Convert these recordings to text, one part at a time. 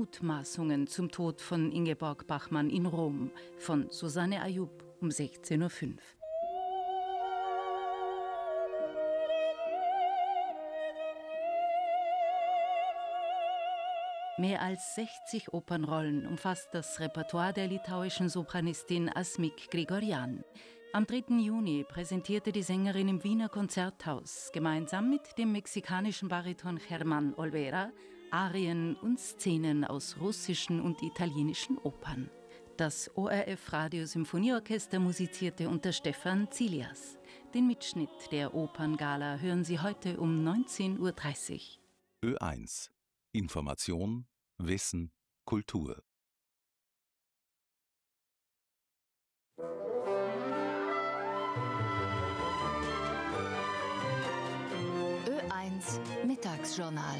Mutmaßungen zum Tod von Ingeborg Bachmann in Rom von Susanne Ayub um 16.05 Uhr. Mehr als 60 Opernrollen umfasst das Repertoire der litauischen Sopranistin Asmik Grigorjan. Am 3. Juni präsentierte die Sängerin im Wiener Konzerthaus gemeinsam mit dem mexikanischen Bariton Germán Olvera Arien und Szenen aus russischen und italienischen Opern. Das ORF-Radio-Symphonieorchester musizierte unter Stefan Zilias. Den Mitschnitt der Operngala hören Sie heute um 19.30 Uhr. Ö1 Information, Wissen, Kultur. Ö1 Mittagsjournal.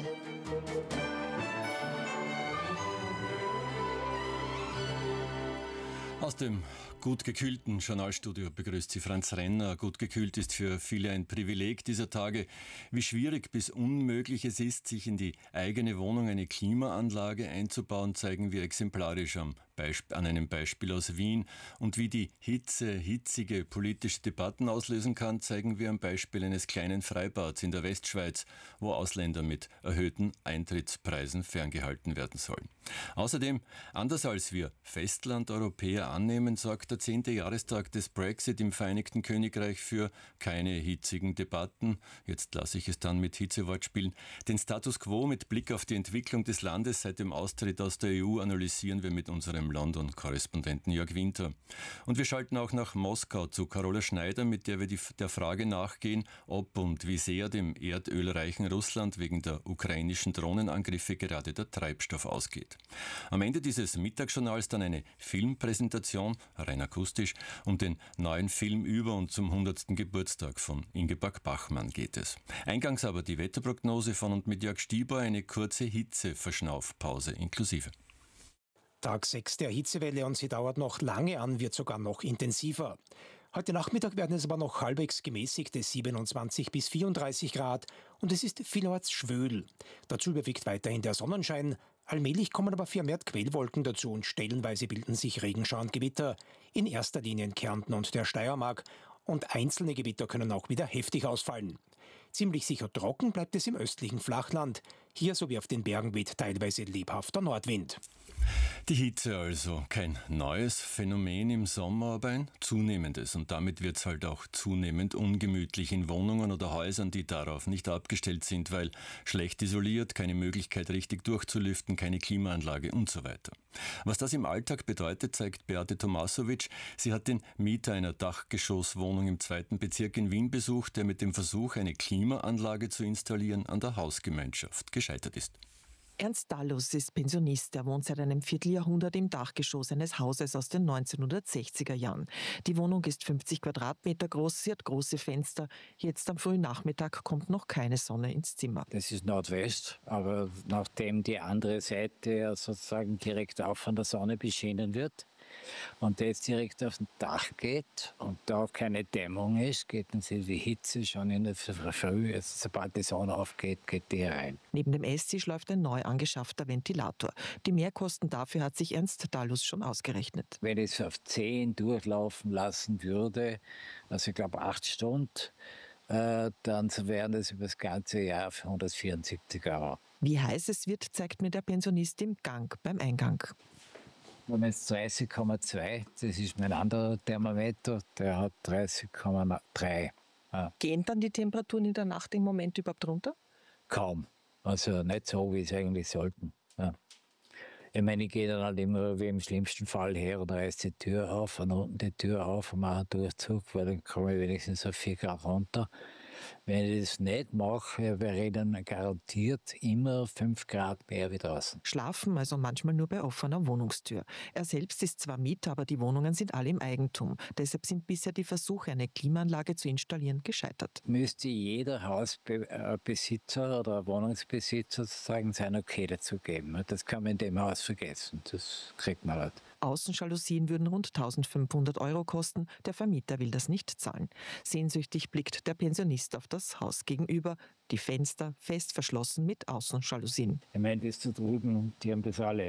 Aus dem gut gekühlten Journalstudio begrüßt Sie Franz Renner. Gut gekühlt ist für viele ein Privileg dieser Tage. Wie schwierig bis unmöglich es ist, sich in die eigene Wohnung eine Klimaanlage einzubauen, zeigen wir exemplarisch an einem Beispiel aus Wien. Und wie die Hitze hitzige politische Debatten auslösen kann, zeigen wir am Beispiel eines kleinen Freibads in der Westschweiz, wo Ausländer mit erhöhten Eintrittspreisen ferngehalten werden sollen. Außerdem, anders als wir Festlandeuropäer annehmen, sorgt der 10. Jahrestag des Brexit im Vereinigten Königreich für keine hitzigen Debatten. Jetzt lasse ich es dann mit Hitzewortspielen. Den Status quo mit Blick auf die Entwicklung des Landes seit dem Austritt aus der EU analysieren wir mit unserem London-Korrespondenten Jörg Winter. Und wir schalten auch nach Moskau zu Carola Schneider, mit der wir der Frage nachgehen, ob und wie sehr dem erdölreichen Russland wegen der ukrainischen Drohnenangriffe gerade der Treibstoff ausgeht. Am Ende dieses Mittagsjournals dann eine Filmpräsentation, rein akustisch, um den neuen Film über und zum 100. Geburtstag von Ingeborg Bachmann geht es. Eingangs aber die Wetterprognose von und mit Jörg Stieber, eine kurze Hitzeverschnaufpause inklusive. Tag 6 der Hitzewelle und sie dauert noch lange an, wird sogar noch intensiver. Heute Nachmittag werden es aber noch halbwegs gemäßigte 27 bis 34 Grad und es ist vielerorts schwül. Dazu überwiegt weiterhin der Sonnenschein. Allmählich kommen aber vermehrt Quellwolken dazu und stellenweise bilden sich Regenschauer und Gewitter. In erster Linie in Kärnten und der Steiermark. Und einzelne Gewitter können auch wieder heftig ausfallen. Ziemlich sicher trocken bleibt es im östlichen Flachland. Hier sowie auf den Bergen weht teilweise lebhafter Nordwind. Die Hitze also, kein neues Phänomen im Sommer, aber ein zunehmendes. Und damit wird es halt auch zunehmend ungemütlich in Wohnungen oder Häusern, die darauf nicht abgestellt sind, weil schlecht isoliert, keine Möglichkeit richtig durchzulüften, keine Klimaanlage und so weiter. Was das im Alltag bedeutet, zeigt Beate Tomasovic. Sie hat den Mieter einer Dachgeschosswohnung im 2. Bezirk in Wien besucht, der mit dem Versuch, eine Klimaanlage zu installieren, an der Hausgemeinschaft gescheitert ist. Ernst Dallus ist Pensionist. Er wohnt seit einem Vierteljahrhundert im Dachgeschoss eines Hauses aus den 1960er Jahren. Die Wohnung ist 50 Quadratmeter groß, sie hat große Fenster. Jetzt am frühen Nachmittag kommt noch keine Sonne ins Zimmer. Das ist Nordwest, aber nachdem die andere Seite sozusagen direkt auch von der Sonne beschienen wird und der jetzt direkt auf dem Dach geht und da keine Dämmung ist, geht dann die Hitze schon in der Früh, also sobald die Sonne aufgeht, geht die rein. Neben dem Esstisch läuft ein neu angeschaffter Ventilator. Die Mehrkosten dafür hat sich Ernst Dallus schon ausgerechnet. Wenn ich es auf 10 durchlaufen lassen würde, also ich glaube 8 Stunden, dann wären es über das ganze Jahr für 174 €. Wie heiß es wird, zeigt mir der Pensionist im Gang beim Eingang. Wir haben jetzt 30,2, das ist mein anderer Thermometer, der hat 30,3. Ja. Gehen dann die Temperaturen in der Nacht im Moment überhaupt runter? Kaum. Also nicht so, wie es eigentlich sollten. Ja. Ich meine, ich gehe dann halt immer wie im schlimmsten Fall her und reiße die Tür auf, von unten die Tür auf und mache einen Durchzug, weil dann komme ich wenigstens auf 4 Grad runter. Wenn ich das nicht mache, wäre ich dann garantiert immer 5 Grad mehr wie draußen. Schlafen also manchmal nur bei offener Wohnungstür. Er selbst ist zwar Mieter, aber die Wohnungen sind alle im Eigentum. Deshalb sind bisher die Versuche, eine Klimaanlage zu installieren, gescheitert. Müsste jeder Hausbesitzer oder Wohnungsbesitzer sozusagen sein Okay dazu geben. Das kann man in dem Haus vergessen. Das kriegt man halt. Außenjalousien würden rund 1.500 € kosten. Der Vermieter will das nicht zahlen. Sehnsüchtig blickt der Pensionist auf das Haus gegenüber. Die Fenster fest verschlossen mit Außenjalousien. Ich meine, das da drüben, die haben das alle.